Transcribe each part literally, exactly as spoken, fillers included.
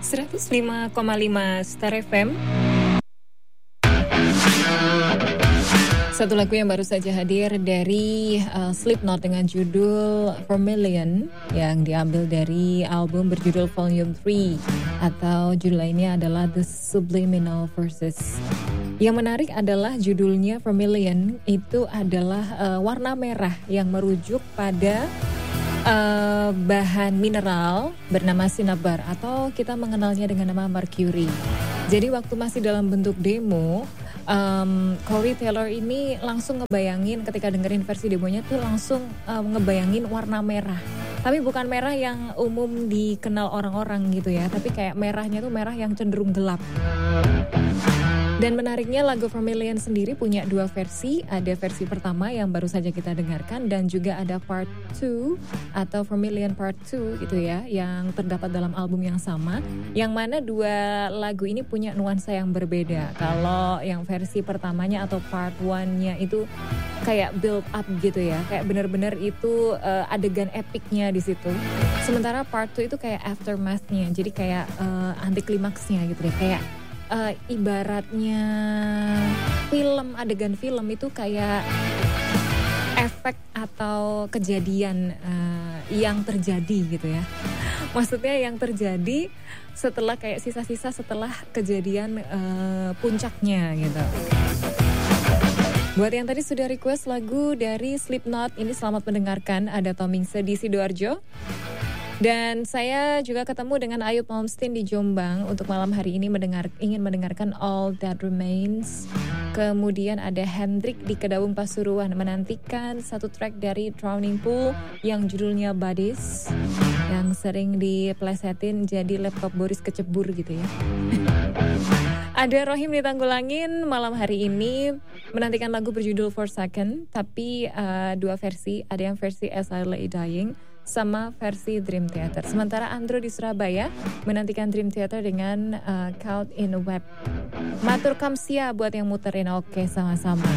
seratus lima koma lima Star F M. Satu lagu yang baru saja hadir dari uh, Slipknot dengan judul Vermilion yang diambil dari album berjudul Volume tiga atau judul lainnya adalah The Subliminal Verses. Yang menarik adalah judulnya Vermilion itu adalah uh, warna merah yang merujuk pada uh, bahan mineral bernama cinnabar atau kita mengenalnya dengan nama mercury. Jadi waktu masih dalam bentuk demo, Um, Corey Taylor ini langsung ngebayangin ketika dengerin versi demonya tuh langsung um, ngebayangin warna merah. Tapi bukan merah yang umum dikenal orang-orang gitu ya, tapi kayak merahnya tuh merah yang cenderung gelap. Dan menariknya lagu Vermilion sendiri punya dua versi. Ada versi pertama yang baru saja kita dengarkan dan juga ada part dua atau Vermilion part dua gitu ya, yang terdapat dalam album yang sama. Yang mana dua lagu ini punya nuansa yang berbeda. Kalau yang versi pertamanya atau part one-nya itu kayak build up gitu ya, kayak benar-benar itu uh, adegan epicnya di situ. Sementara part dua itu kayak aftermath-nya, jadi kayak uh, anti klimaksnya gitu deh, kayak Uh, ibaratnya film, adegan film itu kayak efek atau kejadian uh, yang terjadi gitu ya. Maksudnya yang terjadi setelah kayak sisa-sisa setelah kejadian uh, puncaknya gitu. Buat yang tadi sudah request lagu dari Slipknot, ini selamat mendengarkan. Ada Tomingse di Sidoarjo. Dan saya juga ketemu dengan Ayub Malmsteen di Jombang untuk malam hari ini mendengar ingin mendengarkan All That Remains. Kemudian ada Hendrik di Kedaung Pasuruan menantikan satu track dari Drowning Pool yang judulnya Bodies, yang sering diplesetin jadi laptop Boris kecebur gitu ya. Ada Rohim di Tanggulangin malam hari ini menantikan lagu berjudul For Second, tapi uh, dua versi, ada yang versi As I Lay Dying sama versi Dream Theater. Sementara Andrew di Surabaya menantikan Dream Theater dengan uh, Caught in a Web. Matur kamsia buat yang muterin. Oke, sama-sama.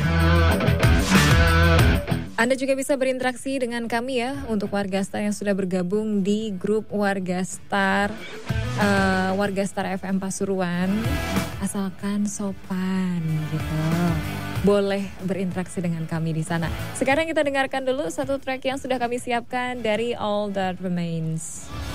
Anda juga bisa berinteraksi dengan kami ya, untuk warga Star yang sudah bergabung di grup Warga Star, uh, Warga Star F M Pasuruan. Asalkan sopan gitu, boleh berinteraksi dengan kami di sana. Sekarang kita dengarkan dulu satu track yang sudah kami siapkan dari All That Remains.